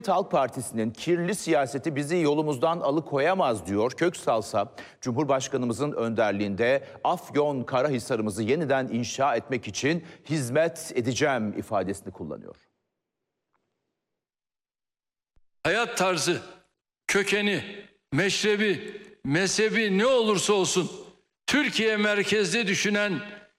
Halk Partisi'nin kirli siyaseti bizi yolumuzdan alıkoyamaz diyor. Köksalsa Cumhurbaşkanımızın önderliğinde Afyonkarahisar'ımızı yeniden inşa etmek için hizmet edeceğim ifadesini kullanıyor. Hayat tarzı, kökeni, meşrebi, mezhebi ne olursa olsun Türkiye merkezli düşünen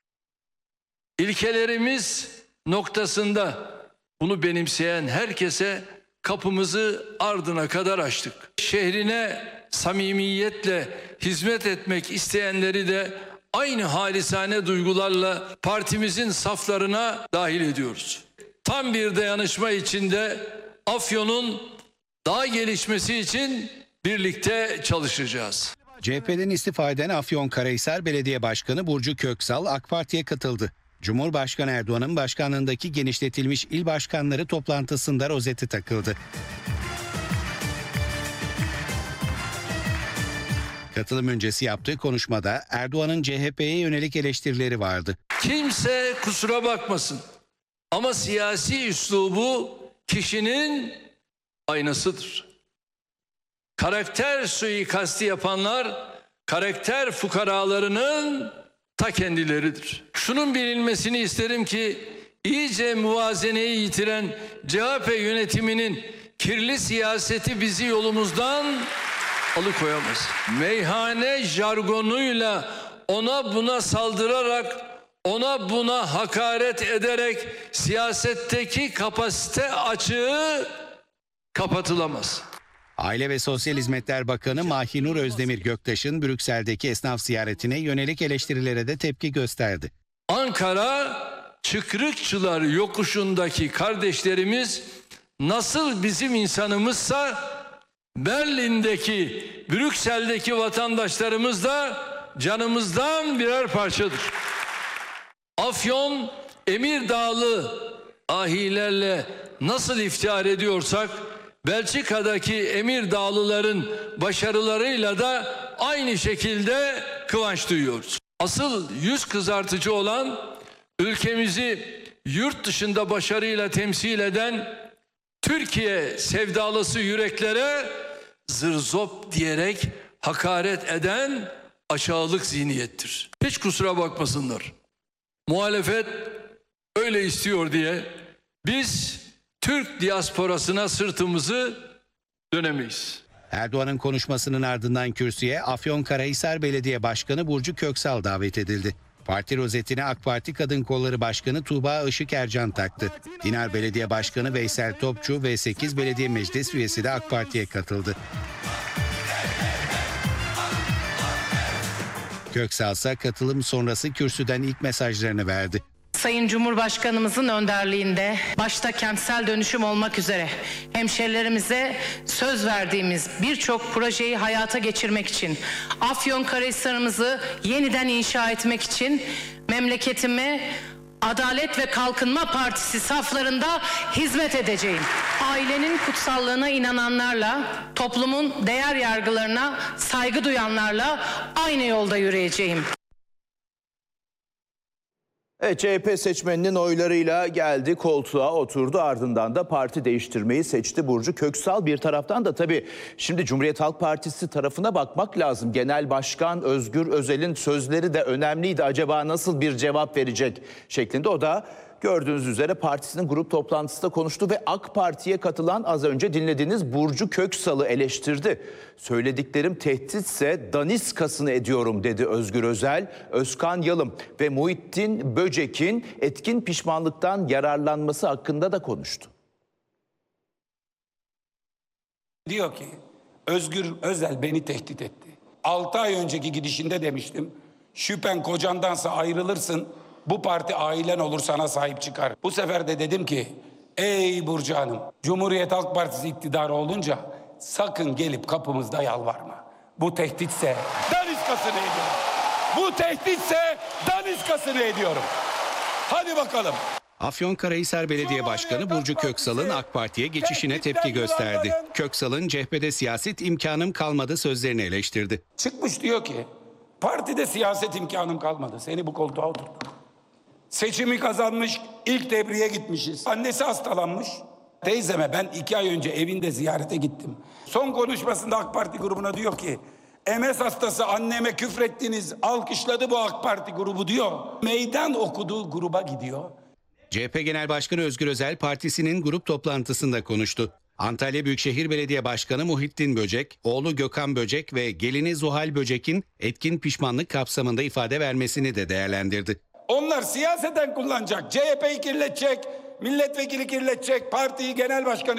ilkelerimiz noktasında bunu benimseyen herkese kapımızı ardına kadar açtık. Şehrine samimiyetle hizmet etmek isteyenleri de aynı halisane duygularla partimizin saflarına dahil ediyoruz. Tam bir dayanışma içinde Afyon'un daha gelişmesi için birlikte çalışacağız. CHP'den istifa eden Afyonkarahisar Belediye Başkanı Burcu Köksal AK Parti'ye katıldı. Cumhurbaşkanı Erdoğan'ın başkanlığındaki genişletilmiş il başkanları toplantısında rozeti takıldı. Katılım öncesi yaptığı konuşmada Erdoğan'ın CHP'ye yönelik eleştirileri vardı. Kimse kusura bakmasın ama siyasi üslubu kişinin aynasıdır. Karakter suikasti yapanlar karakter fukaralarının ta kendileridir. Şunun bilinmesini isterim ki iyice muvazeneyi yitiren CHP yönetiminin kirli siyaseti bizi yolumuzdan alıkoyamaz. Meyhane jargonuyla ona buna saldırarak, ona buna hakaret ederek siyasetteki kapasite açığı kapatılamaz. Aile ve Sosyal Hizmetler Bakanı Mahinur Özdemir Göktaş'ın Brüksel'deki esnaf ziyaretine yönelik eleştirilere de tepki gösterdi. Ankara Çıkrıkçılar yokuşundaki kardeşlerimiz nasıl bizim insanımızsa Berlin'deki, Brüksel'deki vatandaşlarımız da canımızdan birer parçadır. Afyon, Emirdağlı ahilerle nasıl iftihar ediyorsak Belçika'daki Emirdağlıların başarılarıyla da aynı şekilde kıvanç duyuyoruz. Asıl yüz kızartıcı olan ülkemizi yurt dışında başarıyla temsil eden Türkiye sevdalısı yüreklere zırzop diyerek hakaret eden aşağılık zihniyettir. Hiç kusura bakmasınlar. Muhalefet öyle istiyor diye biz Türk diasporasına sırtımızı dönemeyiz. Erdoğan'ın konuşmasının ardından kürsüye Afyonkarahisar Belediye Başkanı Burcu Köksal davet edildi. Parti rozetine AK Parti Kadın Kolları Başkanı Tuğba Işık Ercan taktı. Dinar Belediye Başkanı Veysel Topçu ve 8 belediye meclis üyesi de AK Parti'ye katıldı. Köksal ise katılım sonrası kürsüden ilk mesajlarını verdi. Sayın Cumhurbaşkanımızın önderliğinde başta kentsel dönüşüm olmak üzere hemşerilerimize söz verdiğimiz birçok projeyi hayata geçirmek için, Afyonkarahisar'ımızı yeniden inşa etmek için memleketime Adalet ve Kalkınma Partisi saflarında hizmet edeceğim. Ailenin kutsallığına inananlarla, toplumun değer yargılarına saygı duyanlarla aynı yolda yürüyeceğim. Evet, CHP seçmeninin oylarıyla geldi, koltuğa oturdu, ardından da parti değiştirmeyi seçti Burcu Köksal. Bir taraftan da tabii şimdi Cumhuriyet Halk Partisi tarafına bakmak lazım. Genel Başkan Özgür Özel'in sözleri de önemliydi. Acaba nasıl bir cevap verecek şeklinde. O da gördüğünüz üzere partisinin grup toplantısında konuştu ve AK Parti'ye katılan az önce dinlediğiniz Burcu Köksal'ı eleştirdi. Söylediklerim tehditse daniskasını ediyorum dedi Özgür Özel. Özkan Yalım ve Muhittin Böcek'in etkin pişmanlıktan yararlanması hakkında da konuştu. Diyor ki Özgür Özel beni tehdit etti. 6 ay önceki gidişinde demiştim. Şüphen kocandansa ayrılırsın. Bu parti ailen olur, sana sahip çıkar. Bu sefer de dedim ki ey Burcu Hanım, Cumhuriyet Halk Partisi iktidarı olunca sakın gelip kapımızda yalvarma. Bu tehditse daniskasını ediyorum. Bu tehditse daniskasını ediyorum. Hadi bakalım. Afyonkarahisar Belediye Başkanı Burcu Köksal'ın AK Parti'ye geçişine tepki gösterdi. Köksal'ın CHP'de siyaset imkanım kalmadı sözlerini eleştirdi. Çıkmış diyor ki partide siyaset imkanım kalmadı. Seni bu koltuğa oturttum. Seçimi kazanmış, ilk debriye gitmişiz. Annesi hastalanmış. Teyzeme ben 2 ay önce evinde ziyarete gittim. Son konuşmasında AK Parti grubuna diyor ki MS hastası anneme küfrettiniz, alkışladı bu AK Parti grubu diyor. Meydan okuduğu gruba gidiyor. CHP Genel Başkanı Özgür Özel partisinin grup toplantısında konuştu. Antalya Büyükşehir Belediye Başkanı Muhittin Böcek, oğlu Gökhan Böcek ve gelini Zuhal Böcek'in etkin pişmanlık kapsamında ifade vermesini de değerlendirdi. Onlar siyaseten kullanacak. CHP'yi kirletecek, milletvekili kirletecek, partiyi genel başkanı